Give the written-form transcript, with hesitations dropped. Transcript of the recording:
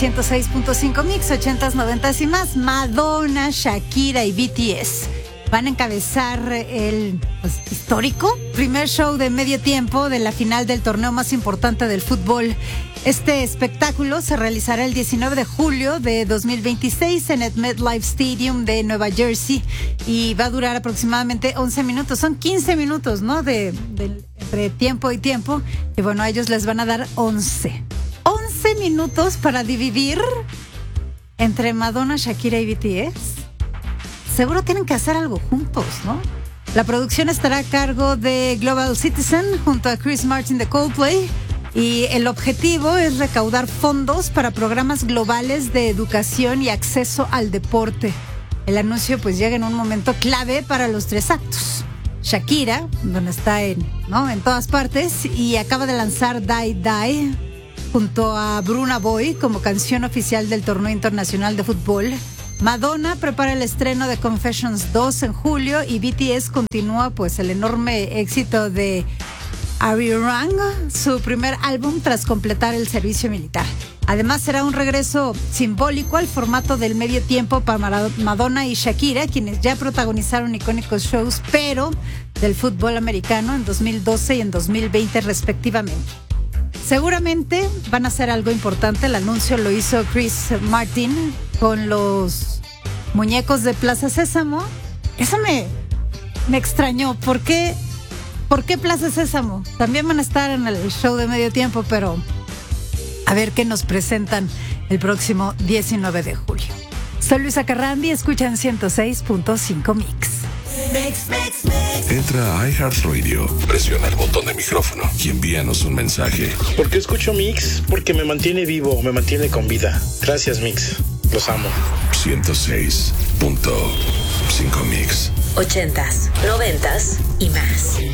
106.5 Mix, 80s, 90s y más. Madonna, Shakira y BTS van a encabezar el histórico primer show de medio tiempo de la final del torneo más importante del fútbol. Este espectáculo se realizará el 19 de julio de 2026 en el MetLife Stadium de Nueva Jersey y va a durar aproximadamente 11 minutos. Son 15 minutos, ¿no? Entre tiempo y tiempo. Y bueno, a ellos les van a dar 11 minutos para dividir entre Madonna, Shakira y BTS. Seguro tienen que hacer algo juntos, ¿no? La producción estará a cargo de Global Citizen junto a Chris Martin de Coldplay. Y el objetivo es recaudar fondos para programas globales de educación y acceso al deporte. El anuncio pues llega en un momento clave para los tres actos. Shakira, donde está en todas partes, y acaba de lanzar Die Die junto a Burna Boy como canción oficial del torneo internacional de fútbol. Madonna prepara el estreno de Confessions 2 en julio y BTS continúa pues el enorme éxito de Arirang, su primer álbum tras completar el servicio militar. Además será un regreso simbólico al formato del medio tiempo para Madonna y Shakira, quienes ya protagonizaron icónicos shows, pero del fútbol americano en 2012 y en 2020 respectivamente. Seguramente van a hacer algo importante. El anuncio lo hizo Chris Martin con los muñecos de Plaza Sésamo. Eso me extrañó. ¿Por qué Plaza Sésamo? También van a estar en el show de medio tiempo, pero a ver qué nos presentan el próximo 19 de julio. Soy Luisa Carrandi, escuchan 106.5 Mix. Entra a iHeartRadio, presiona el botón de micrófono y envíanos un mensaje. ¿Por qué escucho Mix? Porque me mantiene vivo, me mantiene con vida. Gracias, Mix. Los amo. 106.5 Mix. 80s, 90s y más.